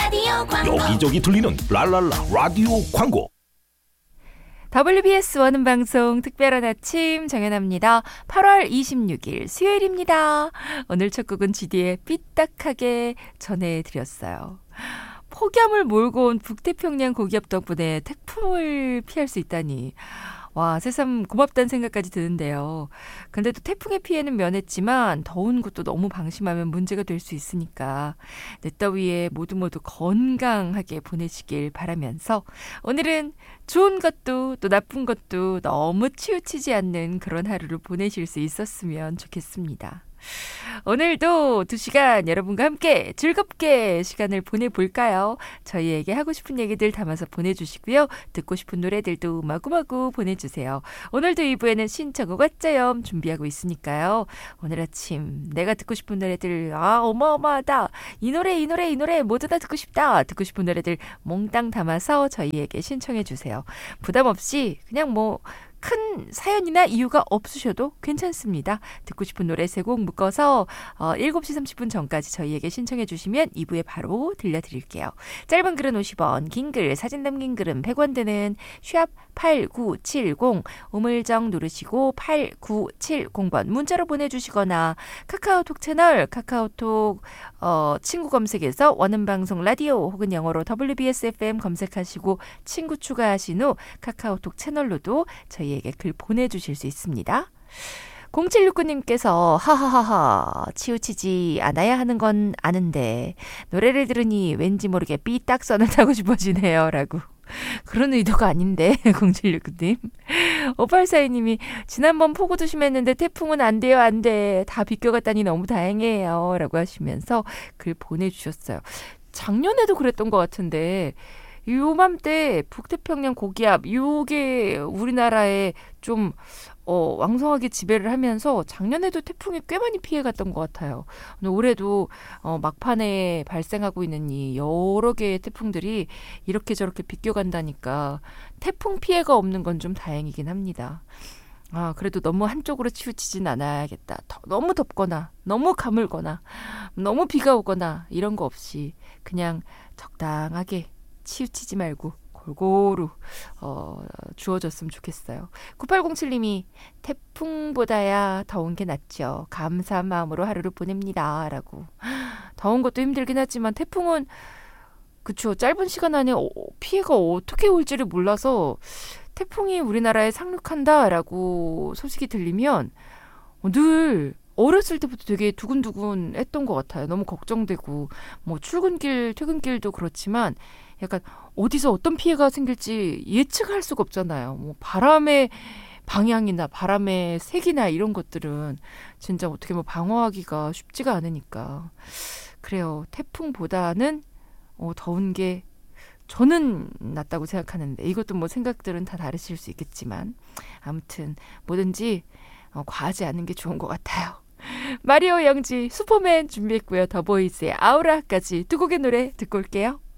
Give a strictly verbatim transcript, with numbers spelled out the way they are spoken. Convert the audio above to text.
라디오 광고. 여기저기 들리는 랄랄라 라디오 광고. 더블유비에스 원음 방송 특별한 아침 정연아입니다. 팔월 이십육일 수요일입니다. 오늘 첫 곡은 지디의 삐딱하게 전해드렸어요. 폭염을 몰고 온 북태평양 고기압 덕분에 태풍을 피할 수 있다니. 와, 새삼 고맙다는 생각까지 드는데요. 근데 또 태풍의 피해는 면했지만 더운 것도 너무 방심하면 문제가 될 수 있으니까 늦더위에 모두 모두 건강하게 보내시길 바라면서 오늘은 좋은 것도 또 나쁜 것도 너무 치우치지 않는 그런 하루를 보내실 수 있었으면 좋겠습니다. 오늘도 두 시간 여러분과 함께 즐겁게 시간을 보내볼까요? 저희에게 하고 싶은 얘기들 담아서 보내주시고요. 듣고 싶은 노래들도 마구마구 보내주세요. 오늘도 이 부에는 신청곡 왓짜염 준비하고 있으니까요. 오늘 아침 내가 듣고 싶은 노래들 아 어마어마하다. 이 노래 이 노래 이 노래 모두 다 듣고 싶다. 듣고 싶은 노래들 몽땅 담아서 저희에게 신청해 주세요. 부담 없이 그냥 뭐 큰 사연이나 이유가 없으셔도 괜찮습니다. 듣고 싶은 노래 세 곡 묶어서 어, 일곱 시 삼십 분 전까지 저희에게 신청해 주시면 이 부에 바로 들려드릴게요. 짧은 글은 오십 원, 긴 글, 사진 담긴 글은 백 원 드는 샵 팔구칠공 우물정 누르시고 팔구칠공 번 문자로 보내주시거나 카카오톡 채널 카카오톡 어, 친구 검색에서 원음방송 라디오 혹은 영어로 더블유비에스 에프엠 검색하시고 친구 추가하신 후 카카오톡 채널로도 저희에게 글 보내주실 수 있습니다. 공칠육구 님께서 하하하하 치우치지 않아야 하는 건 아는데 노래를 들으니 왠지 모르게 삐딱선을 타고 싶어지네요 라고. 그런 의도가 아닌데 공칠육구 님. 오팔사이 님이 지난번 폭우도 심했는데 태풍은 안 돼요 안 돼. 다 비껴갔다니 너무 다행이에요 라고 하시면서 글 보내주셨어요. 작년에도 그랬던 것 같은데 요맘때 북태평양 고기압 요게 우리나라에 좀 어, 왕성하게 지배를 하면서 작년에도 태풍이 꽤 많이 피해갔던 것 같아요. 올해도 어, 막판에 발생하고 있는 이 여러 개의 태풍들이 이렇게 저렇게 비껴간다니까 태풍 피해가 없는 건 좀 다행이긴 합니다. 아, 그래도 너무 한쪽으로 치우치진 않아야겠다. 더, 너무 덥거나 너무 가물거나 너무 비가 오거나 이런 거 없이 그냥 적당하게 치우치지 말고 골고루 어, 주어졌으면 좋겠어요. 구팔공칠 님이 태풍보다야 더운 게 낫죠. 감사한 마음으로 하루를 보냅니다. 라고. 더운 것도 힘들긴 하지만 태풍은 그쵸 짧은 시간 안에 피해가 어떻게 올지를 몰라서 태풍이 우리나라에 상륙한다라고 소식이 들리면 늘 어렸을 때부터 되게 두근두근 했던 것 같아요. 너무 걱정되고 뭐 출근길 퇴근길도 그렇지만 약간 어디서 어떤 피해가 생길지 예측할 수가 없잖아요. 뭐 바람의 방향이나 바람의 색이나 이런 것들은 진짜 어떻게 뭐 방어하기가 쉽지가 않으니까. 그래요. 태풍보다는 어, 더운 게 저는 낫다고 생각하는데 이것도 뭐 생각들은 다 다르실 수 있겠지만 아무튼 뭐든지 어, 과하지 않은 게 좋은 것 같아요. 마리오 영지 슈퍼맨 준비했고요. 더보이즈의 아우라까지 두 곡의 노래 듣고 올게요.